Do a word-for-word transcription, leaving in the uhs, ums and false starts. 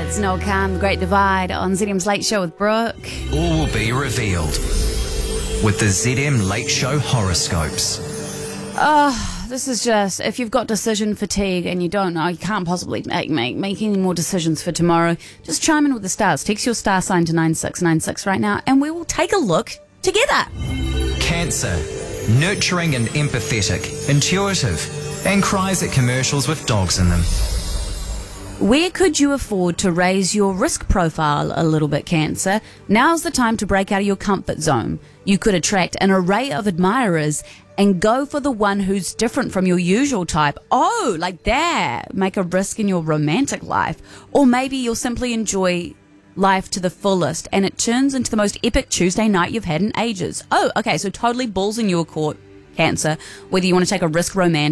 It's Noel Khan, The Great Divide on Z M's Late Show with Brooke. All will be revealed with the Z M Late Show horoscopes. Oh, this is just, if you've got decision fatigue and you don't know, you can't possibly make, make, make any more decisions for tomorrow, just chime in with the stars. Text your star sign to nine six nine six right now and we will take a look together. Cancer, nurturing and empathetic, intuitive, and cries at commercials with dogs in them. Where could you afford to raise your risk profile a little bit, Cancer? Now's the time to break out of your comfort zone. You could attract an array of admirers and go for the one who's different from your usual type. Oh, like that. Make a risk in your romantic life. Or maybe you'll simply enjoy life to the fullest and it turns into the most epic Tuesday night you've had in ages. Oh, okay, so totally balls in your court, Cancer, whether you want to take a risk romantic